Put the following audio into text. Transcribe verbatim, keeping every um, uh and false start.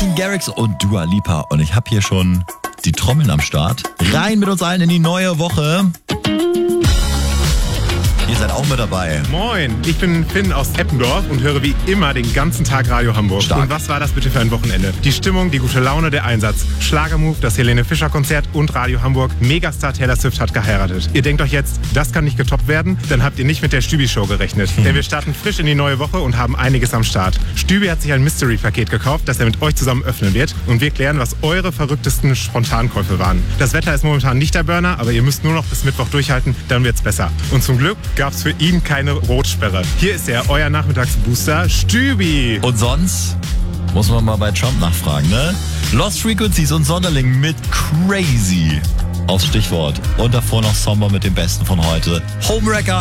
Martin Garrix und Dua Lipa. Und ich habe hier schon die Trommeln am Start. Rein mit uns allen in die neue Woche. Ihr seid auch mit dabei. Moin, ich bin Finn aus Eppendorf und höre wie immer den ganzen Tag Radio Hamburg. Stark. Und was war das bitte für ein Wochenende? Die Stimmung, die gute Laune, der Einsatz. Schlagermove, das Helene Fischer Konzert und Radio Hamburg. Megastar Taylor Swift hat geheiratet. Ihr denkt euch jetzt, das kann nicht getoppt werden? Dann habt ihr nicht mit der Stübi-Show gerechnet. Hm. Denn wir starten frisch in die neue Woche und haben einiges am Start. Stübi hat sich ein Mystery-Paket gekauft, das er mit euch zusammen öffnen wird. Und wir klären, was eure verrücktesten Spontankäufe waren. Das Wetter ist momentan nicht der Burner, aber ihr müsst nur noch bis Mittwoch durchhalten, dann wird's besser. Und zum Glück gab's für ihn keine Rotsperre. Hier ist er, euer Nachmittagsbooster, Stübi. Und sonst muss man mal bei Trump nachfragen, ne? Lost Frequencies und Sonderling mit Crazy aufs Stichwort. Und davor noch Sommer mit dem Besten von heute. Homewrecker